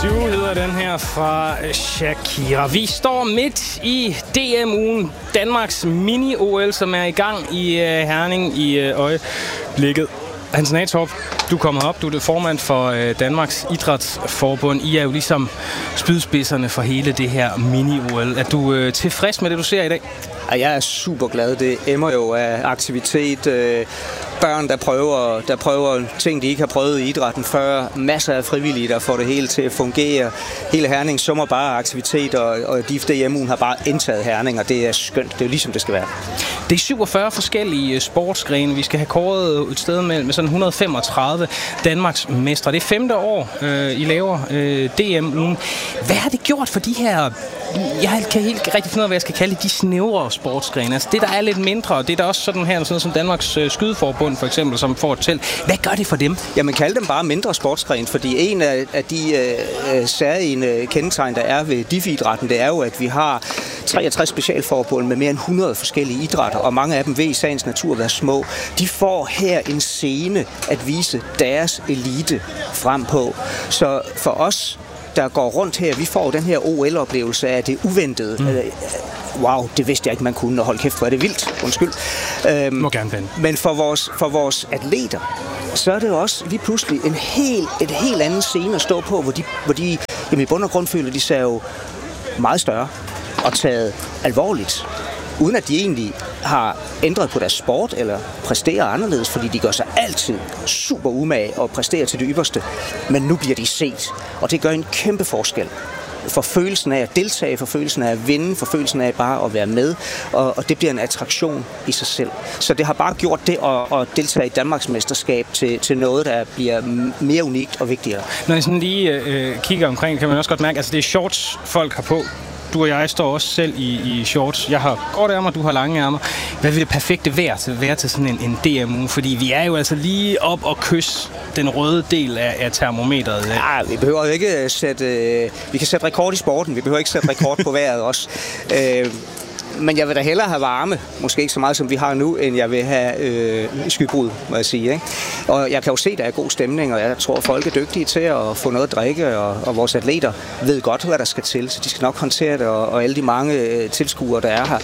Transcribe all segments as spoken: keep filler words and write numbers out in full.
You hedder den her fra Shakira. Vi står midt i D M-ugen, Danmarks mini-O L, som er i gang i uh, Herning i uh, øjeblikket. Hans Natorp, du er kommet op. Du er det formand for uh, Danmarks Idrætsforbund. I er jo ligesom spydspidserne for hele det her mini-O L. Er du uh, tilfreds med det, du ser i dag? Jeg er super glad. Det emmer jo af aktivitet. Børn, der prøver, der prøver ting, de ikke har prøvet i idrætten før. Masser af frivillige, der får det hele til at fungere. Hele Herning summer bare aktivitet, og, og D F D M-ugen har bare indtaget Herning, og det er skønt. Det er jo ligesom det skal være. Det er syvogfyrre forskellige sportsgrene. Vi skal have kåret et sted med, med sådan et hundrede og femogtredive Danmarks mestre. Det er femte år, øh, I laver øh, D M-ugen. Hvad har det gjort for de her... Jeg kan helt rigtig finde ud af, hvad jeg skal kalde de snævre sportsgrene. Altså det, der er lidt mindre, og det er der også sådan her, sådan som Danmarks øh, Skydeforbund for eksempel, som får til. Hvad gør det for dem? Jamen, kald dem bare mindre sportsgrene, fordi en af, af de øh, særlige kendetegn, der er ved D I F-idrætten, det er jo, at vi har treogtres specialforbund med mere end hundrede forskellige idrætter, og mange af dem vil i sagens natur være små. De får her en scene at vise deres elite frem på. Så for os, der går rundt her, vi får den her O L-oplevelse af det uventede. Mm. Wow, det vidste jeg ikke, man kunne. Hold kæft, hvor er det vildt. Undskyld. Øhm, Må gerne vende. Men for vores, for vores atleter, så er det jo også lige pludselig en helt, et helt andet scene at stå på, hvor de, hvor de jamen, i bund og grund føler, de ser jo meget større og taget alvorligt, uden at de egentlig har ændret på deres sport eller præsterer anderledes, fordi de gør sig altid super umage og præsterer til det ypperste. Men nu bliver de set, og det gør en kæmpe forskel for følelsen af at deltage, for følelsen af at vinde, for følelsen af bare at være med, og, og det bliver en attraktion i sig selv. Så det har bare gjort det at, at deltage i Danmarks mesterskab til, til noget, der bliver mere unikt og vigtigere. Når jeg sådan lige øh, kigger omkring, kan man også godt mærke, at altså det er shorts, folk har på. Du og jeg står også selv i, i shorts. Jeg har korte ærmer, du har lange ærmer. Hvad vil det perfekte være til, være til sådan en, en D M-uge? Fordi vi er jo altså lige op og kysse den røde del af, af termometeret. Ja, vi behøver ikke sætte... Øh, vi kan sætte rekord i sporten. Vi behøver ikke sætte rekord på vejret også. Øh, Men jeg vil da hellere have varme, måske ikke så meget som vi har nu, end jeg vil have øh, skybrud, må jeg sige. Ikke? Og jeg kan jo se, at der er god stemning, og jeg tror, at folk er dygtige til at få noget at drikke, og, og vores atleter ved godt, hvad der skal til, så de skal nok håndtere det, og, og alle de mange øh, tilskuere, der er her,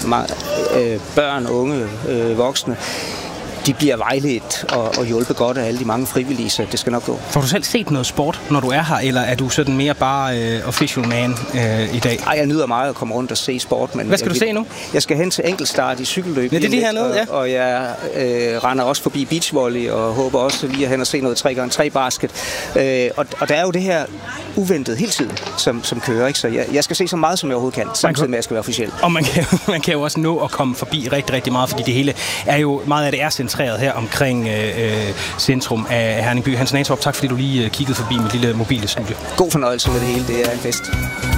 ma- øh, børn, unge, øh, voksne, de bliver vejledt og, og hjulpet godt af alle de mange frivillige, så det skal nok gå. Får du selv set noget sport, når du er her, eller er du sådan mere bare øh, official man øh, i dag? Ej, jeg nyder meget at komme rundt og se sport. Men hvad skal jeg, du se nu? Jeg skal hen til enkeltstart i cykelløb. Ja, det er lige hernede, ja. Og, og jeg øh, render også forbi beachvolley, og håber også lige at hen og se noget tre gange tre basket. Øh, og, og der er jo det her uventet hele tiden, som, som kører, ikke? Så jeg, jeg skal se så meget, som jeg overhovedet kan, samtidig med, at jeg skal være officiel. Og man kan, man kan jo også nå at komme forbi rigtig, rigtig meget, fordi det hele er jo, meget af det er centreret her omkring øh, centrum af Herning by. Hans Natorp, tak fordi du lige kiggede forbi mit lille mobile studie. God fornøjelse med det hele, det er en fest.